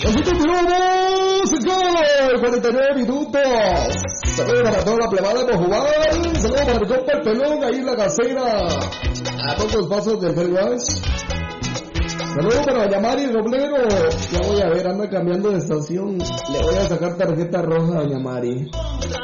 Nosotros tenemos gol, 49 minutos. Saludos para toda la plebada de Mojubal. Saludos para mi compa el pelón ahí en la casera. A pocos pasos del Hellrush. Saludos para Yamari Roblero. Ya voy a ver, anda cambiando de estación. Le voy a sacar tarjeta roja a Yamari.